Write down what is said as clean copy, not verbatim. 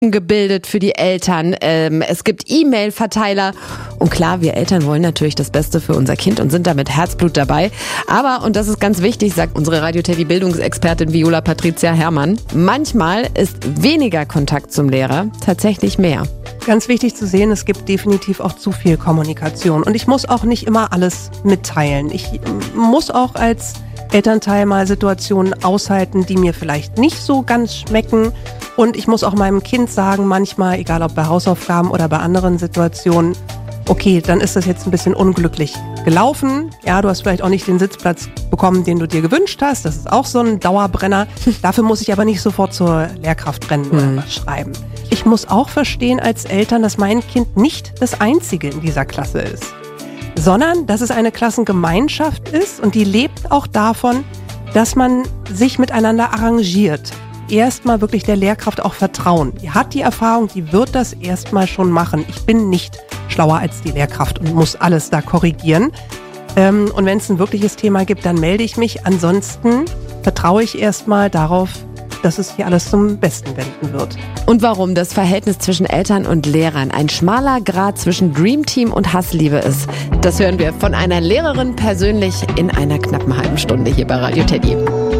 gebildet für die Eltern. Es gibt E-Mail-Verteiler. Und klar, wir Eltern wollen natürlich das Beste für unser Kind und sind da mit Herzblut dabei. Aber, und das ist ganz wichtig, sagt unsere Radio-Teddy-Bildungsexpertin Viola Patricia Herrmann, manchmal ist weniger Kontakt zum Lehrer tatsächlich mehr. Ganz wichtig zu sehen, es gibt definitiv auch zu viel Kommunikation. Und ich muss auch nicht immer alles mitteilen. Ich muss auch als Elternteil mal Situationen aushalten, die mir vielleicht nicht so ganz schmecken. Und ich muss auch meinem Kind sagen, manchmal, egal ob bei Hausaufgaben oder bei anderen Situationen, okay, dann ist das jetzt ein bisschen unglücklich gelaufen. Ja, du hast vielleicht auch nicht den Sitzplatz bekommen, den du dir gewünscht hast. Das ist auch so ein Dauerbrenner. Dafür muss ich aber nicht sofort zur Lehrkraft rennen oder was schreiben. Ich muss auch verstehen als Eltern, dass mein Kind nicht das Einzige in dieser Klasse ist, sondern dass es eine Klassengemeinschaft ist und die lebt auch davon, dass man sich miteinander arrangiert. Erstmal wirklich der Lehrkraft auch vertrauen. Die hat die Erfahrung, die wird das erstmal schon machen. Ich bin nicht schlauer als die Lehrkraft und muss alles da korrigieren. Und wenn es ein wirkliches Thema gibt, dann melde ich mich. Ansonsten vertraue ich erstmal darauf, dass es hier alles zum Besten wenden wird. Und warum das Verhältnis zwischen Eltern und Lehrern ein schmaler Grat zwischen Dreamteam und Hassliebe ist, das hören wir von einer Lehrerin persönlich in einer knappen halben Stunde hier bei Radio Teddy.